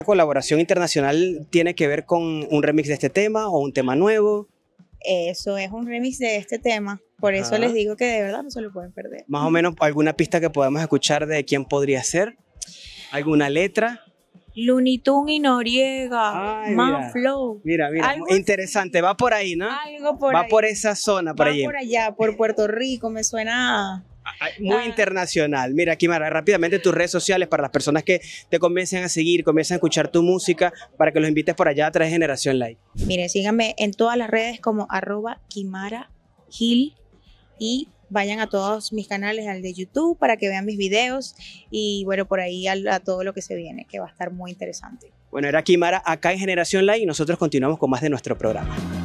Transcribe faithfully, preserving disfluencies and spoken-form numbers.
¿Colaboración internacional tiene que ver con un remix de este tema o un tema nuevo? Eso es un remix de este tema. Por eso Ajá. les digo que de verdad no se lo pueden perder. Más o menos alguna pista que podamos escuchar de quién podría ser. ¿Alguna letra? Looney Tunes y Noriega, Ay, más mira. flow. Mira, mira, Algo interesante, va por ahí, ¿no? Algo por Va ahí. por esa zona, por Va allí. por allá, por Puerto Rico, me suena. Ay, Muy Ah. internacional. Mira, Kimara, rápidamente tus redes sociales para las personas que te comiencen a seguir, comiencen a escuchar tu música, para que los invites por allá a través de Generación Like. Miren, síganme en todas las redes como arroba Kimara Gil y vayan a todos mis canales, al de YouTube, para que vean mis videos y bueno, por ahí a, a todo lo que se viene, que va a estar muy interesante. Bueno, era Kimara acá en Generación Like y nosotros continuamos con más de nuestro programa.